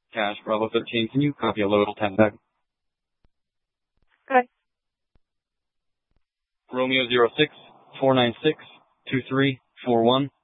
Cash Bravo 13, can you copy a local 10 back? Okay. Romeo 06 496 2341.